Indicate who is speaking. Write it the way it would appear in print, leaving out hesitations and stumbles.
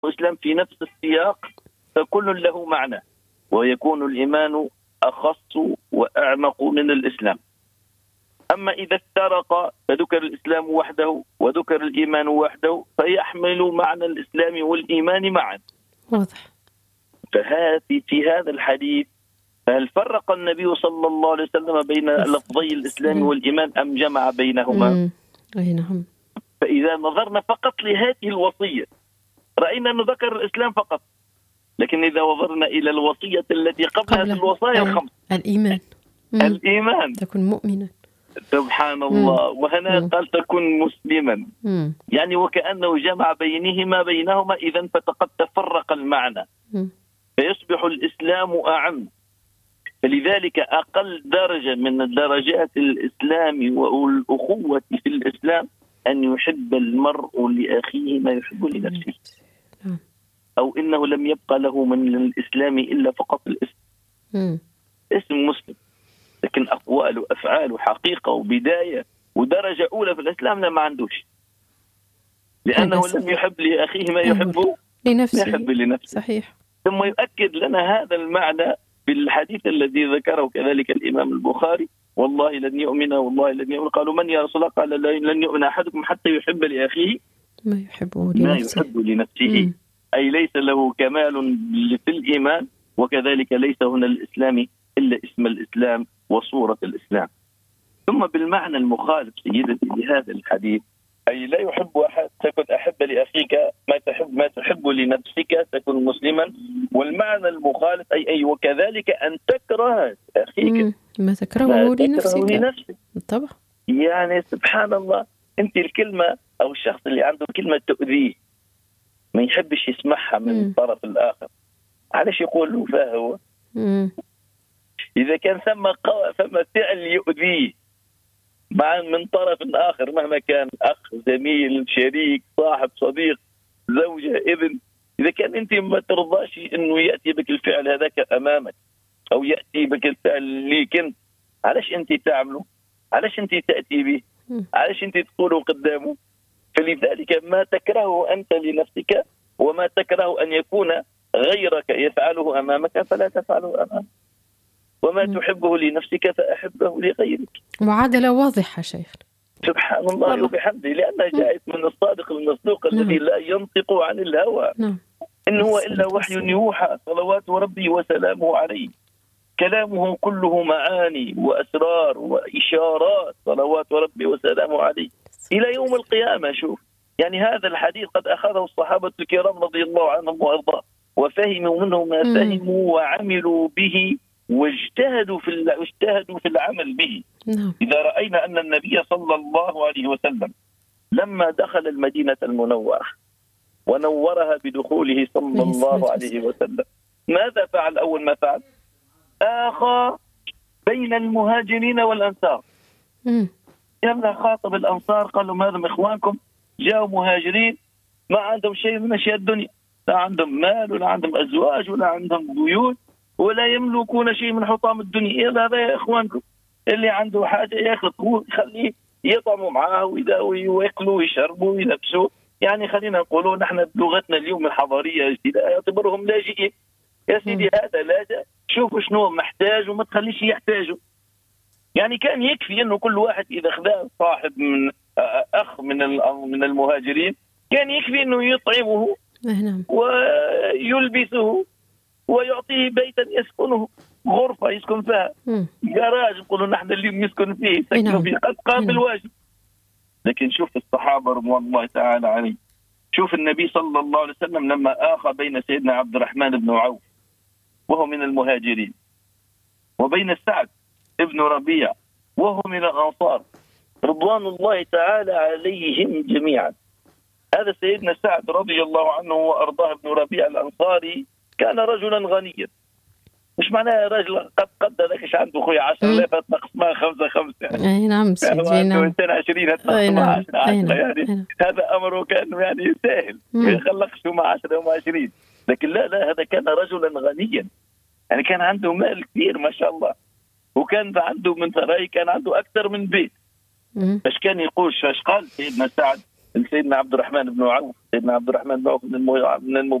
Speaker 1: والإسلام في نفس السياق فكل له معنى، ويكون الإيمان أخص وأعمق من الإسلام. أما إذا افترق فذكر الإسلام وحده وذكر الإيمان وحده فيحمل معنى الإسلام والإيمان معا.
Speaker 2: واضح.
Speaker 1: في هذا الحديث فهل فرق النبي صلى الله عليه وسلم بين لفظي الإسلام والإيمان أم جمع بينهما؟
Speaker 2: أي نعم.
Speaker 1: فإذا نظرنا فقط لهذه الوصية رأينا أنه ذكر الإسلام فقط، لكن إذا نظرنا إلى الوصية التي قبلها في الوصايا الخمس الإيمان
Speaker 2: تكون مؤمنا.
Speaker 1: سبحان الله. وهنا قال تكون مسلما، يعني وكأنه جمع بينهما إذن فقد تفرق المعنى فيصبح الإسلام أعم. فلذلك أقل درجة من درجات الإسلام والأخوة في الإسلام أن يحب المرء لأخيه ما يحب لنفسه، أو إنه لم يبقى له من الإسلام إلا فقط الاسم، اسم مسلم، لكن أقوال وأفعال وحقيقة وبداية ودرجة أولى في الإسلام لا ما عندوش، لأنه لم يحب لأخيه ما يحبه لنفسه.
Speaker 2: صحيح.
Speaker 1: ثم يؤكد لنا هذا المعنى بالحديث الذي ذكره كذلك الإمام البخاري: والله لن يؤمن والله لن يؤمن. قالوا: من يا رسول الله؟ قال: لن يؤمن أحدكم حتى يحب لأخيه
Speaker 2: ما يحب
Speaker 1: لنفسه. أي ليس له كمال في الإيمان، وكذلك ليس هنا الإسلام إلا اسم الإسلام وصورة الإسلام. ثم بالمعنى المخالف سيدتي لهذا الحديث، أي لا يحب أحد تكن أحب لأخيك ما تحب لنفسك تكن مسلما. والمعنى المخالف أي وكذلك أن تكره أخيك
Speaker 2: ما تكرهه لنفسك. طبعا.
Speaker 1: يعني سبحان الله، أنت الكلمة أو الشخص اللي عنده كلمة تؤذيه ما يحبش يسمعها من الطرف الآخر، علاش يقول له فهو؟ إذا كان ثم فعل يؤذيه من طرف آخر مهما كان، أخ، زميل، شريك، صاحب، صديق، زوجة، ابن، إذا كان أنت ما ترضاش أنه يأتي بك الفعل هذاك أمامك أو يأتي بك الفعل ليك أنت، علاش أنت تعمله؟ علاش أنت تأتي به؟ علاش أنت تقوله قدامه؟ فلذلك ما تكرهه أنت لنفسك وما تكره أن يكون غيرك يفعله أمامك فلا تفعله أمامك، وما تحبه لنفسك فأحبه لغيرك.
Speaker 2: معادلة واضحة شيخ.
Speaker 1: سبحان الله وبحمده، لأنها جاءت من الصادق المصدوق الذي لا ينطق عن الهوى إن هو إلا وحي يوحى صلوات ربي وسلامه عليه. كلامه كله معاني وأسرار وإشارات صلوات ربي وسلامه عليه إلى يوم القيامة. شوف يعني هذا الحديث قد أخذه الصحابة الكرام رضي الله عنهم وأرضاه وفهموا منه ما فهموا وعملوا به واجتهدوا في العمل به. إذا رأينا أن النبي صلى الله عليه وسلم لما دخل المدينة المنورة ونورها بدخوله صلى الله عليه وسلم ماذا فعل؟ أول ما فعل آخى بين المهاجرين والأنصار. يلا خاطب الأنصار قال لهم: هذا إخوانكم جاءوا مهاجرين ما عندهم شيء من أشياء الدنيا، لا عندهم مال ولا عندهم أزواج ولا عندهم بيوت ولا يملكون شيء من حطام الدنيا. يلا هذا يا إخوانكم اللي عنده حاجة ياخذ خليه يطعموا معاه ويأكلوا ويشربوا ويلبسوا. يعني خلينا نقولوا نحن بلغتنا اليوم الحضارية يعتبرهم لاجئين. يا سيدي هذا لاجئ، شوفوا شنو محتاج وما تخليش يحتاجه. يعني كان يكفي انه كل واحد اذا خذا صاحب من اخ من المهاجرين كان يكفي انه يطعمه ويلبسه ويعطيه بيتا يسكنه، غرفة يسكن فيها، جراج نقولوا نحن اللي يسكن فيه يسكنوا فيه، قد قام بالواجب. لكن شوف الصحابة رضوان الله تعالى عليه، شوف النبي صلى الله عليه وسلم لما آخى بين سيدنا عبد الرحمن بن عوف وهو من المهاجرين وبين سعد ابن ربيع وهو من الأنصار رضوان الله تعالى عليهم جميعا. هذا سيدنا سعد رضي الله عنه وأرضاه ابن ربيع الأنصاري كان رجلا غنيا. مش معناه رجل قد ذاك عنده خويا 10,000 تقسمها 5 يعني.
Speaker 2: اي نعم سيدي.
Speaker 1: عنده 220 تقسمها 10 يعني. هذا أمره كأنه يعني سهل ما يخلقش مع 10 ومع 20. لكن لا هذا كان رجلا غنيا، يعني كان عنده مال كثير ما شاء الله، وكان عنده من ثراء كان عنده أكثر من بيت. ايش كان يقول؟ ايش قال سيدنا سعد؟ سيدنا عبد الرحمن بن عوف. سيدنا عبد الرحمن بن عوف من